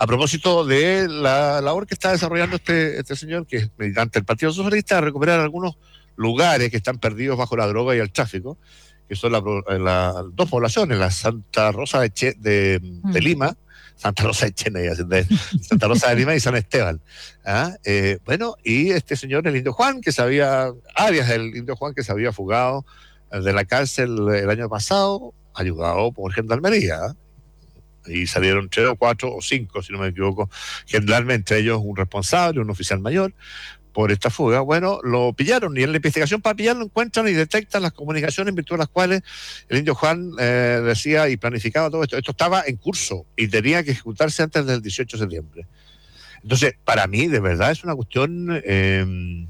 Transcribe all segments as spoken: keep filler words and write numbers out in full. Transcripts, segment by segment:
a propósito de la labor que está desarrollando este, este señor, que es militante del Partido Socialista, a recuperar algunos lugares que están perdidos bajo la droga y el tráfico, que son las la, dos poblaciones, la Santa Rosa de, che, de, de Lima, Santa Rosa de Chena, de Santa Rosa de Lima y San Esteban. ¿Ah? Eh, bueno, y este señor, el Indio Juan, que se había, alias el Indio Juan, que se había fugado de la cárcel el año pasado, ayudado por Gendarmería. ¿Ah? Y salieron tres o cuatro o cinco, si no me equivoco, generalmente ellos un responsable, un oficial mayor, por esta fuga. Bueno, lo pillaron y en la investigación para pillarlo encuentran y detectan las comunicaciones en virtud de las cuales el Indio Juan eh, decía y planificaba todo esto. Esto estaba en curso y tenía que ejecutarse antes del dieciocho de septiembre. Entonces, para mí, de verdad, es una cuestión eh,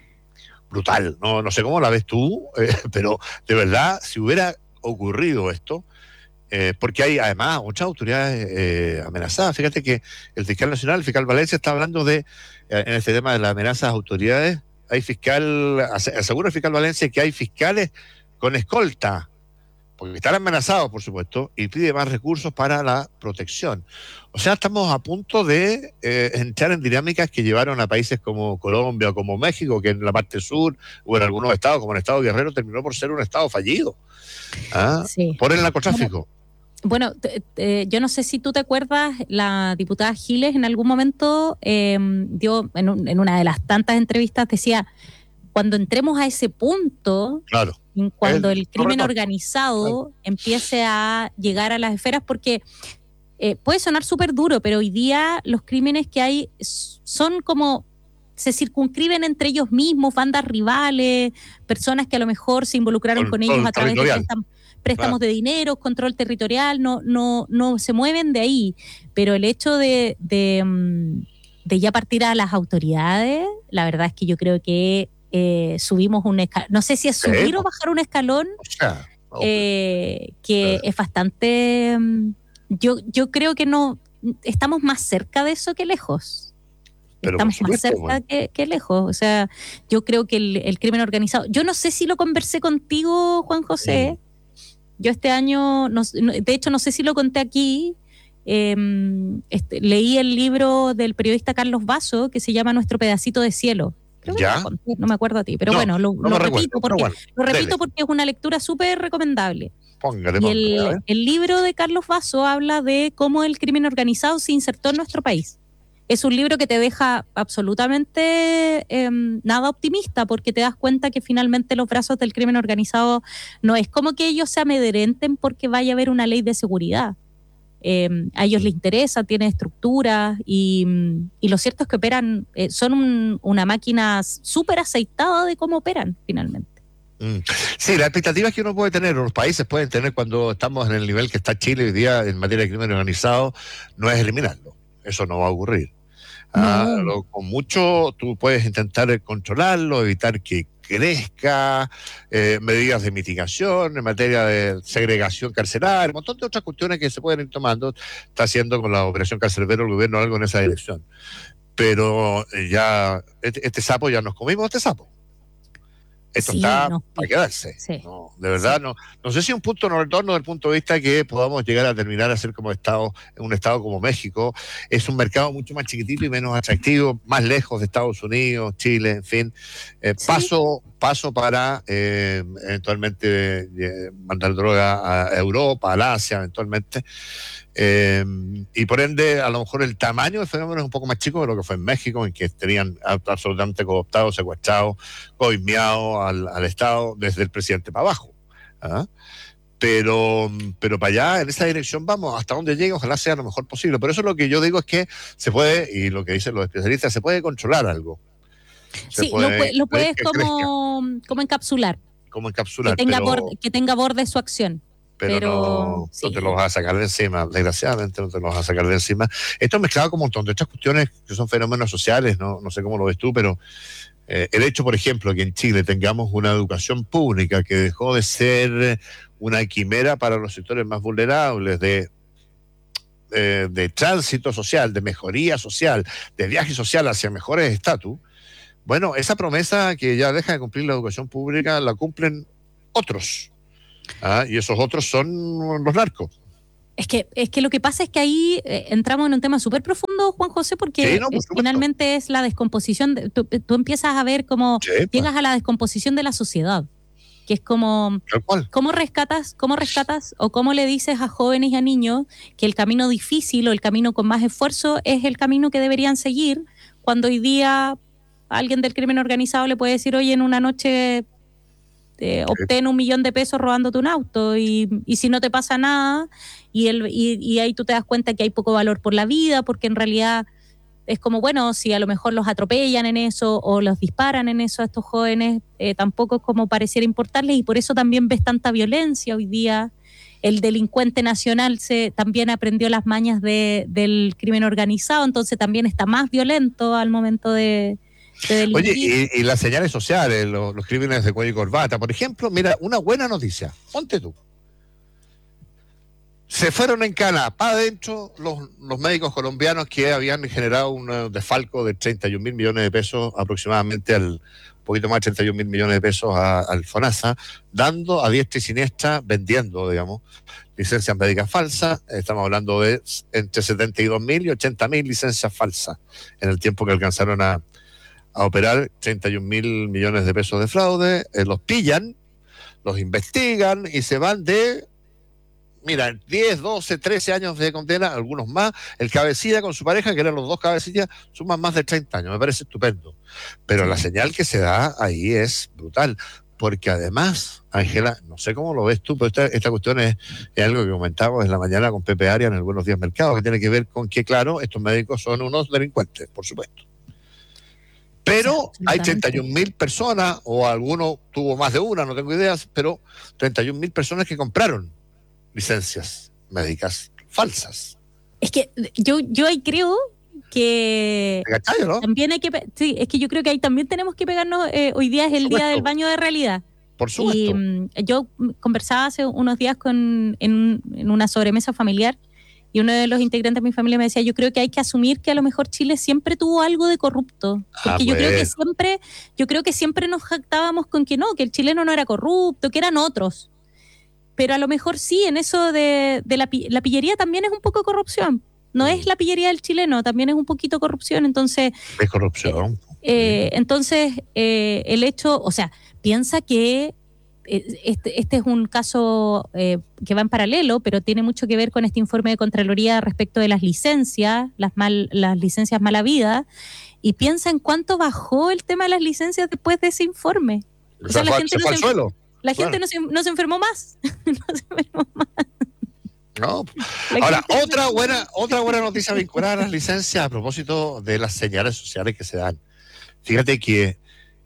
brutal. No, no sé cómo la ves tú, eh, pero de verdad, si hubiera ocurrido esto, Eh, porque hay además muchas autoridades eh, amenazadas. Fíjate que el fiscal nacional, el fiscal Valencia, está hablando de, eh, en este tema de las amenazas a autoridades, hay fiscal, asegura el fiscal Valencia que hay fiscales con escolta, porque están amenazados, por supuesto, y pide más recursos para la protección. O sea, estamos a punto de eh, entrar en dinámicas que llevaron a países como Colombia o como México, que en la parte sur, o en algunos estados, como en el estado Guerrero, terminó por ser un estado fallido. ¿Ah? Sí. Por el narcotráfico. Bueno, te, te, yo no sé si tú te acuerdas, la diputada Giles en algún momento eh, dio, en, un, en una de las tantas entrevistas, decía, cuando entremos a ese punto, claro, cuando el, el crimen correcto. organizado claro. empiece a llegar a las esferas, porque eh, puede sonar súper duro, pero hoy día los crímenes que hay son como, se circunscriben entre ellos mismos, bandas rivales, personas que a lo mejor se involucraron con, con ellos a través de préstamos. préstamos claro. de dinero, control territorial, no, no, no se mueven de ahí. Pero el hecho de, de, de ya partir a las autoridades, la verdad es que yo creo que eh, subimos un escalón, no sé si es subir sí. o bajar un escalón, o sea, eh, que sí. es bastante, yo, yo creo que no, estamos más cerca de eso que lejos. Pero estamos más cerca bueno. que, que lejos. O sea, yo creo que el, el crimen organizado, yo no sé si lo conversé contigo, Juan José, sí. Yo este año, no, de hecho no sé si lo conté aquí, eh, este, leí el libro del periodista Carlos Vaso que se llama Nuestro pedacito de cielo. Creo ¿Ya? Que lo conté, no me acuerdo a ti, pero no, bueno, lo, no lo repito, repito, porque, bueno, lo repito porque es una lectura súper recomendable. Póngale, y póngale, el, el libro de Carlos Vaso habla de cómo el crimen organizado se insertó en nuestro país. Es un libro que te deja absolutamente eh, nada optimista, porque te das cuenta que finalmente los brazos del crimen organizado no es como que ellos se amedrenten porque vaya a haber una ley de seguridad. Eh, a ellos les interesa, tienen estructuras y, y lo cierto es que operan, eh, son un, una máquina súper aceitada de cómo operan finalmente. Sí, las expectativas que uno puede tener, o los países pueden tener cuando estamos en el nivel que está Chile hoy día en materia de crimen organizado, no es eliminarlo. Eso no va a ocurrir. No. Ah, lo, con mucho tú puedes intentar controlarlo, evitar que crezca, eh, medidas de mitigación en materia de segregación carcelaria, un montón de otras cuestiones que se pueden ir tomando. Está haciendo con la operación Carcelero el gobierno algo en esa dirección. Pero eh, ya, este, este sapo ya nos comimos este sapo. Esto sí, está no, para quedarse. Sí, no, de verdad, sí. no, no sé si un punto de retorno desde el punto de vista que podamos llegar a terminar a ser como estado, un estado como México. Es un mercado mucho más chiquitito y menos atractivo, más lejos de Estados Unidos, Chile, en fin. Eh, sí. Paso, paso para eh, eventualmente eh, mandar droga a Europa, al Asia, eventualmente. Eh, y por ende, a lo mejor el tamaño del fenómeno es un poco más chico de lo que fue en México, en que tenían absolutamente cooptados, secuestrados, coimeados al, al Estado desde el presidente para abajo. ¿Ah? Pero, pero para allá, en esa dirección vamos, hasta donde llegue, ojalá sea lo mejor posible. Por eso lo que yo digo es que se puede, y lo que dicen los especialistas, se puede controlar algo. Se sí, puede, lo, lo puedes como, como encapsular. Como encapsular. Que tenga, pero... borde, que tenga borde su acción. Pero, pero no, sí. no te lo vas a sacar de encima, desgraciadamente no te lo vas a sacar de encima. Esto es mezclado con un montón de otras cuestiones que son fenómenos sociales, no, no sé cómo lo ves tú, pero eh, el hecho, por ejemplo, que en Chile tengamos una educación pública que dejó de ser una quimera para los sectores más vulnerables, de, eh, de tránsito social, de mejoría social, de viaje social hacia mejores estatus, bueno, esa promesa que ya deja de cumplir la educación pública la cumplen otros. Ah, y esos otros son los narcos. Es que, es que lo que pasa es que ahí eh, entramos en un tema súper profundo, Juan José, porque Sí, no, por es- supuesto. finalmente es la descomposición, de- tú, tú empiezas a ver cómo Sí, pues, llegas a la descomposición de la sociedad, que es como, tal cual. ¿cómo rescatas, cómo rescatas o cómo le dices a jóvenes y a niños que el camino difícil o el camino con más esfuerzo es el camino que deberían seguir, cuando hoy día alguien del crimen organizado le puede decir, oye, en una noche eh, obtén un millón de pesos robándote un auto y, y si no te pasa nada y, el, y, y ahí tú te das cuenta que hay poco valor por la vida porque en realidad es como, bueno, si a lo mejor los atropellan en eso o los disparan en eso a estos jóvenes, eh, tampoco es como pareciera importarles y por eso también ves tanta violencia hoy día. El delincuente nacional se también aprendió las mañas de, del crimen organizado, entonces también está más violento al momento de, de delinquir. Oye, y, y las señales sociales, los, los crímenes de cuello y corbata, por ejemplo, mira, una buena noticia, ponte tú. Se fueron en cana para adentro los, los médicos colombianos que habían generado un desfalco de treinta y un mil millones de pesos aproximadamente, al un poquito más de treinta y un mil millones de pesos a, al FONASA, dando a diestra y siniestra, vendiendo, digamos, licencias médicas falsas. Estamos hablando de entre setenta y dos mil y ochenta mil licencias falsas en el tiempo que alcanzaron a, a operar treinta y un mil millones de pesos de fraude. Eh, los pillan, los investigan y se van de... Mira, diez, doce, trece años de condena, algunos más. El cabecilla con su pareja, que eran los dos cabecillas, suman más de treinta años. Me parece estupendo. Pero sí, la señal que se da ahí es brutal. Porque además, Ángela, no sé cómo lo ves tú, pero esta, esta cuestión es, es algo que comentábamos en la mañana con Pepe Arias en el Buenos Días Mercado, que tiene que ver con que, claro, estos médicos son unos delincuentes, por supuesto. Pero sí, hay treinta y un mil personas, o alguno tuvo más de una, no tengo ideas, pero treinta y un mil personas que compraron licencias médicas falsas. Es que yo, yo ahí creo que ¿Cachai, no? también hay que, sí, es que yo creo que ahí también tenemos que pegarnos, eh, hoy día es el día del baño de realidad. Por supuesto. Y um, yo conversaba hace unos días con, en, en una sobremesa familiar y uno de los integrantes de mi familia me decía, yo creo que hay que asumir que a lo mejor Chile siempre tuvo algo de corrupto, porque ah, yo bueno. creo que siempre, yo creo que siempre nos jactábamos con que no, que el chileno no era corrupto, que eran otros. Pero a lo mejor sí, en eso de, de la, la pillería también es un poco corrupción. No mm. es la pillería del chileno, también es un poquito corrupción. Entonces, es corrupción. Eh, eh, entonces, eh, el hecho, o sea, piensa que este, este es un caso eh, que va en paralelo, pero tiene mucho que ver con este informe de Contraloría respecto de las licencias, las, mal, las licencias mal habidas, y piensa en cuánto bajó el tema de las licencias después de ese informe. O sea, la gente no se... suelo. La gente claro. no, se, no se enfermó más. no se enfermó más. No. Ahora, otra buena, otra buena noticia vinculada a las licencias a propósito de las señales sociales que se dan. Fíjate que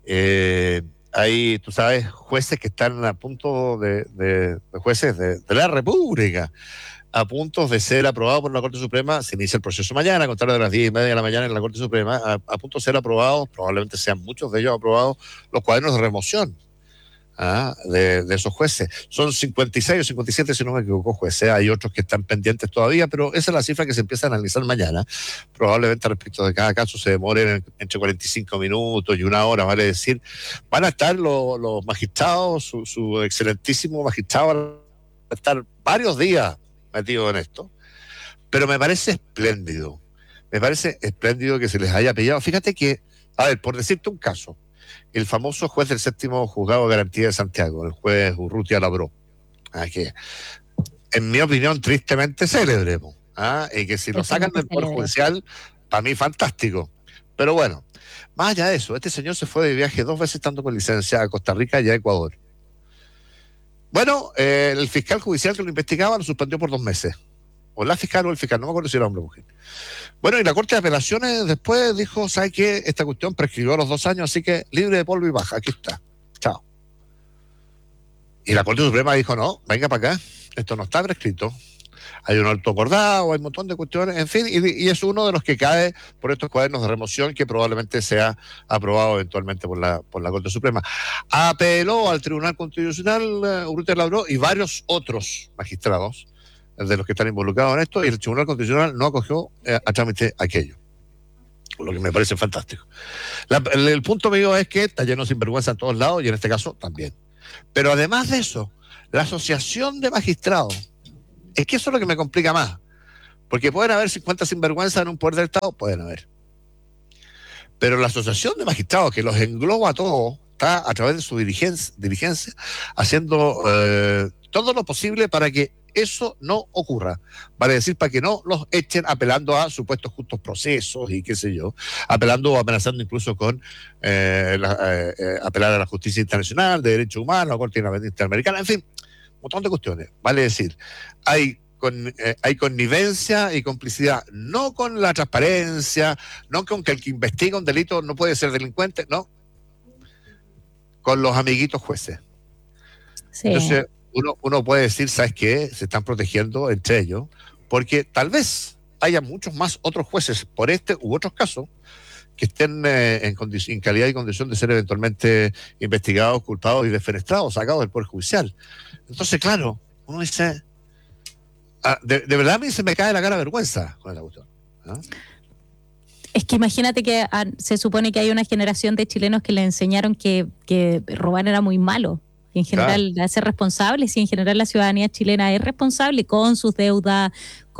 eh, hay, tú sabes, jueces que están a punto de, de, de jueces de, de la República, a punto de ser aprobados por la Corte Suprema. Se inicia el proceso mañana, a contar de las diez y media de la mañana en la Corte Suprema, a, a punto de ser aprobados, probablemente sean muchos de ellos aprobados, los cuadernos de remoción. Ah, de, de esos jueces. Son cincuenta y seis o cincuenta y siete, si no me equivoco, jueces. Hay otros que están pendientes todavía, pero esa es la cifra que se empieza a analizar mañana. Probablemente respecto de cada caso se demoren entre cuarenta y cinco minutos y una hora, vale decir. Van a estar los, los magistrados, su, su excelentísimo magistrado, van a estar varios días metidos en esto. Pero me parece espléndido. Me parece espléndido que se les haya pillado. Fíjate que, a ver, por decirte un caso, el famoso juez del séptimo juzgado de garantía de Santiago, el juez Urrutia Labró, ¿ah? que en mi opinión tristemente célebre, ¿ah? y que si lo sacan del Poder Judicial, para mí fantástico. Pero bueno, más allá de eso, este señor se fue de viaje dos veces tanto con licencia a Costa Rica y a Ecuador. Bueno, eh, el fiscal judicial que lo investigaba lo suspendió por dos meses. O la fiscal o el fiscal, no me acuerdo si era hombre o mujer. Bueno, y la Corte de Apelaciones después dijo, ¿sabe qué? Esta cuestión prescribió a los dos años, así que libre de polvo y baja, aquí está. Chao. Y la Corte Suprema dijo, no, venga para acá, esto no está prescrito. Hay un alto acordado, hay un montón de cuestiones, en fin, y, y es uno de los que cae por estos cuadernos de remoción que probablemente sea aprobado eventualmente por la, por la Corte Suprema. Apeló al Tribunal Constitucional uh, Urrutia Labró y varios otros magistrados de los que están involucrados en esto, y el Tribunal Constitucional no acogió eh, a trámite aquello, lo que me parece fantástico. La, el, el punto mío es que está lleno de sinvergüenza en todos lados, y en este caso también. Pero además de eso, la Asociación de Magistrados Es que eso es lo que me complica más. Porque pueden haber cincuenta sinvergüenzas en un poder del Estado, pueden haber. Pero la asociación de magistrados que los engloba a todos está a través de su dirigencia, dirigencia haciendo eh, todo lo posible para que eso no ocurra. Vale decir, para que no los echen apelando a supuestos justos procesos y qué sé yo, apelando o amenazando incluso con eh, la, eh, eh, apelar a la justicia internacional, de derechos humanos, a la Corte Interamericana, en fin, un montón de cuestiones. Vale decir, hay Con, eh, hay connivencia y complicidad, no con la transparencia, no con que el que investiga un delito no puede ser delincuente, no, con los amiguitos jueces. Sí. Entonces uno, uno puede decir, ¿sabes qué? Se están protegiendo entre ellos, porque tal vez haya muchos más otros jueces por este u otros casos que estén eh, en, en calidad y condición de ser eventualmente investigados, culpados y defenestrados, sacados del Poder Judicial. Entonces, claro, uno dice... Ah, de, de verdad a mí se me cae la cara de vergüenza con esta cuestión. ¿Ah? Es que imagínate que ah, se supone que hay una generación de chilenos que le enseñaron que, que robar era muy malo. Y en general, claro, ser responsables, y en general la ciudadanía chilena es responsable con sus deudas,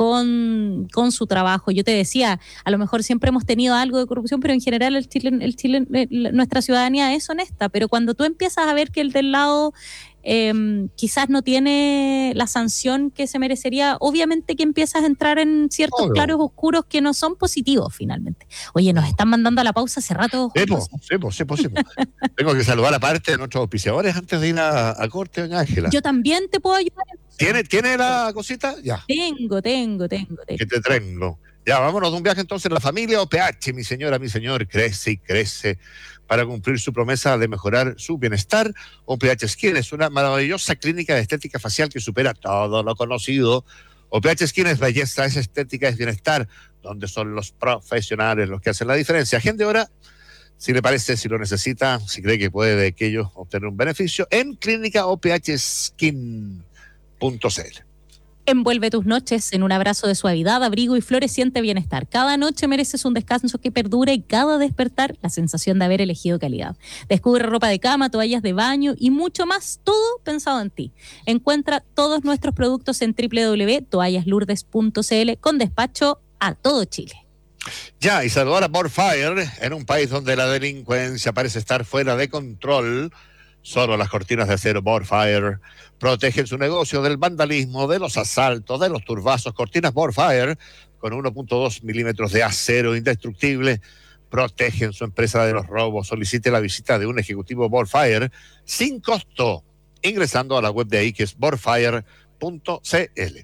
con, con su trabajo. Yo te decía, a lo mejor siempre hemos tenido algo de corrupción, pero en general el Chile, el Chile, nuestra ciudadanía es honesta. Pero cuando tú empiezas a ver que el del lado eh, quizás no tiene la sanción que se merecería, obviamente que empiezas a entrar en ciertos oh, no. claros oscuros que no son positivos finalmente. Oye, nos están mandando a la pausa hace rato. Sí, pues, sí, pues, sí, pues, sí, pues. Tengo que saludar aparte de nuestros auspiciadores antes de ir a, a corte, doña Ángela. Yo también te puedo ayudar. ¿Tiene, ¿Tiene la cosita? Ya. Tengo, tengo, tengo, tengo. Que te tengo. Ya, vámonos de un viaje entonces. La familia O P H, mi señora, mi señor, crece y crece para cumplir su promesa de mejorar su bienestar. O P H Skin es una maravillosa clínica de estética facial que supera todo lo conocido. O P H Skin es belleza, es estética, es bienestar, donde son los profesionales los que hacen la diferencia. Agende ahora, si le parece, si lo necesita, si cree que puede de aquello obtener un beneficio, en clínica O P H Skin punto c l. Envuelve tus noches en un abrazo de suavidad, abrigo y floreciente bienestar. Cada noche mereces un descanso que perdure y cada despertar la sensación de haber elegido calidad. Descubre ropa de cama, toallas de baño y mucho más, todo pensado en ti. Encuentra todos nuestros productos en doble u doble u doble u punto toallas lourdes punto c l con despacho a todo Chile. Ya, y saludar a Borfire, en un país donde la delincuencia parece estar fuera de control. Solo las cortinas de acero Borfire protegen su negocio del vandalismo, de los asaltos, de los turbazos. Cortinas Borfire con uno punto dos milímetros de acero indestructible protegen su empresa de los robos. Solicite la visita de un ejecutivo Borfire sin costo ingresando a la web de ahí, que es borfire punto c l.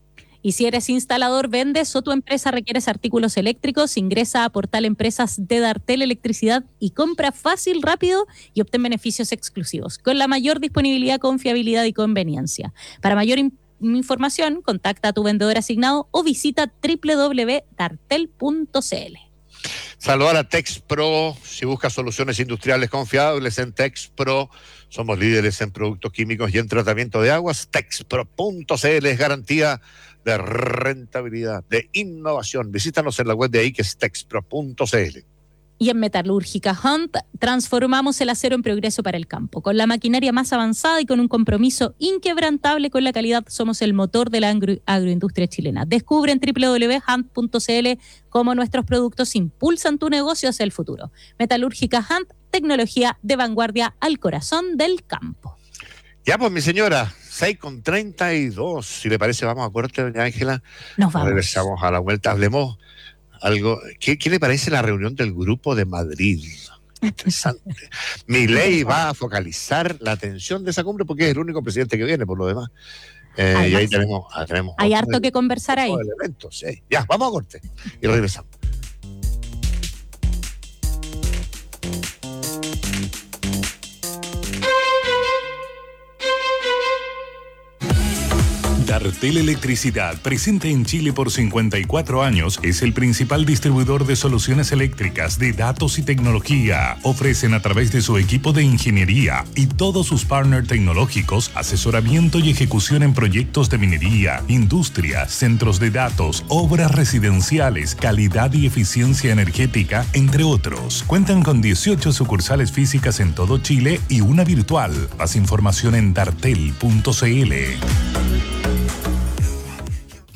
Y si eres instalador, vendes o tu empresa requieres artículos eléctricos, ingresa a Portal Empresas de Dartel Electricidad y compra fácil, rápido y obtén beneficios exclusivos con la mayor disponibilidad, confiabilidad y conveniencia. Para mayor in- información, contacta a tu vendedor asignado o visita doble u doble u doble u punto dartel punto c l. Saludar a TexPro. Si buscas soluciones industriales confiables en TexPro, somos líderes en productos químicos y en tratamiento de aguas. texpro punto c l es garantía de rentabilidad, de innovación. Visítanos en la web de ahí, que es texpro punto c l. Y en Metalúrgica Hunt transformamos el acero en progreso para el campo. Con la maquinaria más avanzada y con un compromiso inquebrantable con la calidad, somos el motor de la agro- agroindustria chilena. Descubre en doble u doble u doble u punto hunt punto c l cómo nuestros productos impulsan tu negocio hacia el futuro. Metalúrgica Hunt, tecnología de vanguardia al corazón del campo. Ya pues, mi señora, seis con treinta y dos. Si le parece, vamos a corte, doña Ángela. Nos vamos. Regresamos a la vuelta. Hablemos algo. ¿Qué, qué le parece la reunión del Grupo de Madrid? Interesante. Milei va a focalizar la atención de esa cumbre porque es el único presidente que viene, por lo demás. Eh, Además, y ahí tenemos... Ah, tenemos hay harto que conversar ahí. Elementos, sí. Ya, vamos a corte y regresamos. Dartel Electricidad, presente en Chile por cincuenta y cuatro años, es el principal distribuidor de soluciones eléctricas, de datos y tecnología. Ofrecen a través de su equipo de ingeniería y todos sus partners tecnológicos asesoramiento y ejecución en proyectos de minería, industria, centros de datos, obras residenciales, calidad y eficiencia energética, entre otros. Cuentan con dieciocho sucursales físicas en todo Chile y una virtual. Más información en dartel punto c l.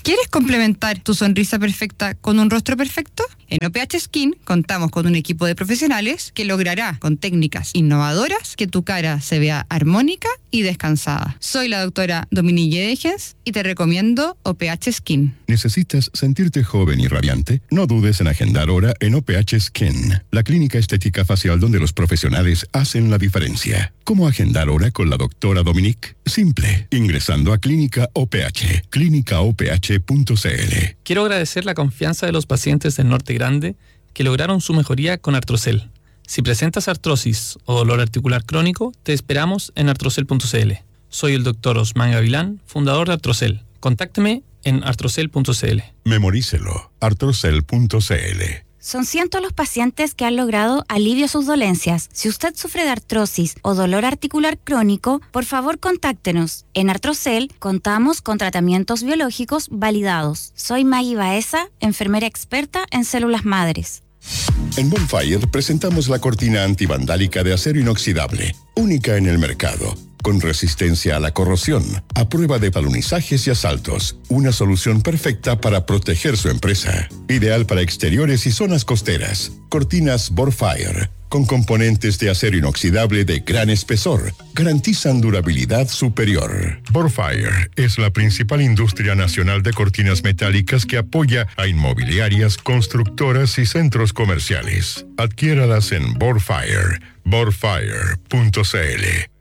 ¿Quieres complementar tu sonrisa perfecta con un rostro perfecto? En O P H Skin contamos con un equipo de profesionales que logrará, con técnicas innovadoras, que tu cara se vea armónica y descansada. Soy la doctora Dominique Degens y te recomiendo O P H Skin. ¿Necesitas sentirte joven y radiante? No dudes en agendar hora en O P H Skin, la clínica estética facial donde los profesionales hacen la diferencia. ¿Cómo agendar hora con la doctora Dominique? Simple, ingresando a Clínica O P H, clínica o p h punto c l. Quiero agradecer la confianza de los pacientes del Norte Grande que lograron su mejoría con Artrocel. Si presentas artrosis o dolor articular crónico, te esperamos en artrocel punto c l. Soy el doctor Osman Gavilán, fundador de Artrocel. Contácteme en artrocel punto c l. Memorícelo, artrocel punto c l. Son cientos los pacientes que han logrado alivio a sus dolencias. Si usted sufre de artrosis o dolor articular crónico, por favor contáctenos. En Artrocel contamos con tratamientos biológicos validados. Soy Maggie Baeza, enfermera experta en células madres. En Bonfire presentamos la cortina antivandálica de acero inoxidable, única en el mercado. Con resistencia a la corrosión, a prueba de talonizajes y asaltos. Una solución perfecta para proteger su empresa. Ideal para exteriores y zonas costeras. Cortinas Bonfire, con componentes de acero inoxidable de gran espesor. Garantizan durabilidad superior. Bonfire es la principal industria nacional de cortinas metálicas que apoya a inmobiliarias, constructoras y centros comerciales. Adquiéralas en Bonfire, bonfire punto c l.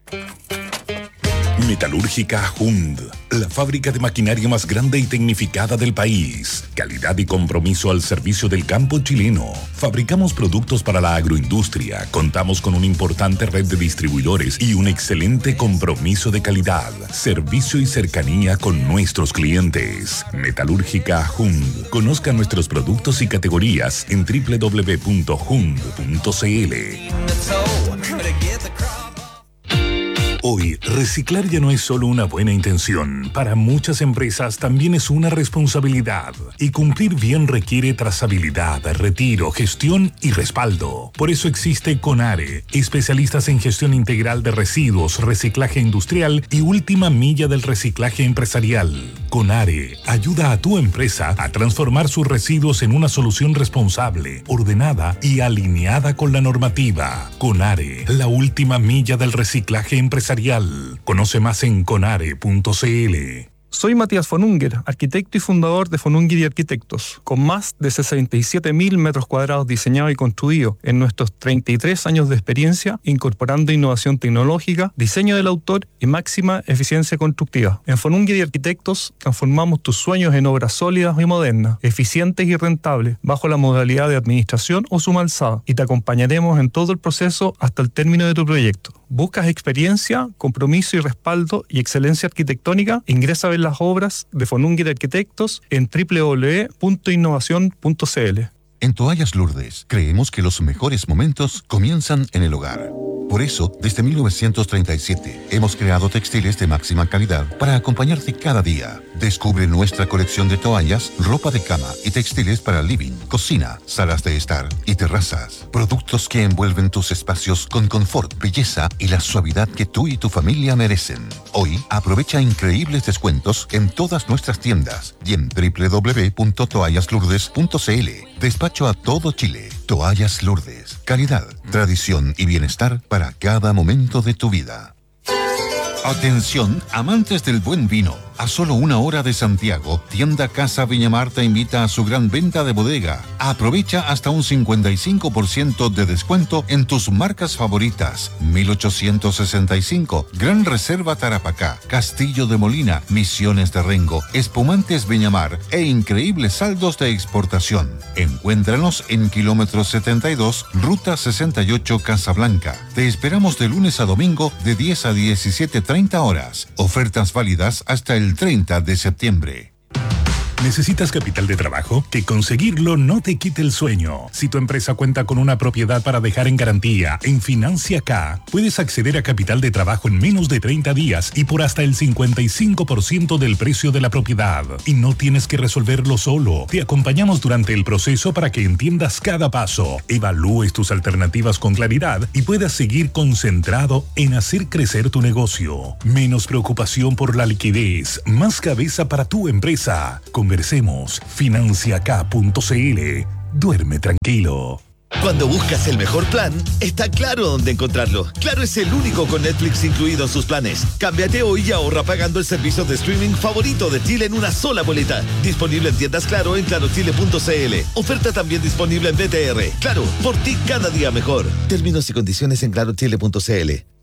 Metalúrgica Hund, la fábrica de maquinaria más grande y tecnificada del país. Calidad y compromiso al servicio del campo chileno. Fabricamos productos para la agroindustria. Contamos con una importante red de distribuidores y un excelente compromiso de calidad, servicio y cercanía con nuestros clientes. Metalúrgica Hund. Conozca nuestros productos y categorías en doble u doble u doble u punto hund punto c l. Hoy, reciclar ya no es solo una buena intención. Para muchas empresas también es una responsabilidad. Y cumplir bien requiere trazabilidad, retiro, gestión y respaldo. Por eso existe CONARE, especialistas en gestión integral de residuos, reciclaje industrial y última milla del reciclaje empresarial. CONARE ayuda a tu empresa a transformar sus residuos en una solución responsable, ordenada y alineada con la normativa. CONARE, la última milla del reciclaje empresarial. Conoce más en conare punto c l. Soy Matías von Unger, arquitecto y fundador de von Unger y Arquitectos, con más de sesenta y siete mil metros cuadrados diseñados y construidos en nuestros treinta y tres años de experiencia, incorporando innovación tecnológica, diseño del autor y máxima eficiencia constructiva. En von Unger y Arquitectos transformamos tus sueños en obras sólidas y modernas, eficientes y rentables, bajo la modalidad de administración o suma alzada, y te acompañaremos en todo el proceso hasta el término de tu proyecto. ¿Buscas experiencia, compromiso y respaldo y excelencia arquitectónica? Ingresa a ver las obras de von Unger Arquitectos en doble u doble u doble u punto innovación punto c l. En Toallas Lourdes, creemos que los mejores momentos comienzan en el hogar. Por eso, desde mil novecientos treinta y siete, hemos creado textiles de máxima calidad para acompañarte cada día. Descubre nuestra colección de toallas, ropa de cama y textiles para living, cocina, salas de estar y terrazas. Productos que envuelven tus espacios con confort, belleza y la suavidad que tú y tu familia merecen. Hoy, aprovecha increíbles descuentos en todas nuestras tiendas y en doble u doble u doble u punto toallas lourdes punto c l. Despacho a todo Chile. Toallas Lourdes. Calidad, tradición y bienestar para cada momento de tu vida. Atención, amantes del buen vino. A solo una hora de Santiago, Tienda Casa Viña Mar te invita a su gran venta de bodega. Aprovecha hasta un cincuenta y cinco por ciento de descuento en tus marcas favoritas. mil ochocientos sesenta y cinco, Gran Reserva Tarapacá, Castillo de Molina, Misiones de Rengo, Espumantes Viña Mar e increíbles saldos de exportación. Encuéntranos en kilómetro setenta y dos, ruta sesenta y ocho, Casablanca. Te esperamos de lunes a domingo de diez a diecisiete treinta horas. Ofertas válidas hasta el treinta de septiembre. ¿Necesitas capital de trabajo? Que conseguirlo no te quite el sueño. Si tu empresa cuenta con una propiedad para dejar en garantía, en Financia K, puedes acceder a capital de trabajo en menos de treinta días y por hasta el cincuenta y cinco por ciento del precio de la propiedad. Y no tienes que resolverlo solo. Te acompañamos durante el proceso para que entiendas cada paso, evalúes tus alternativas con claridad y puedas seguir concentrado en hacer crecer tu negocio. Menos preocupación por la liquidez, más cabeza para tu empresa. Con conversemos. financiacá punto cl. Duerme tranquilo. Cuando buscas el mejor plan, está Claro dónde encontrarlo. Claro es el único con Netflix incluido en sus planes. Cámbiate hoy y ahorra pagando el servicio de streaming favorito de Chile en una sola boleta. Disponible en tiendas Claro en claro chile punto cl. Oferta también disponible en B T R. Claro, por ti cada día mejor. Términos y condiciones en claro chile punto cl.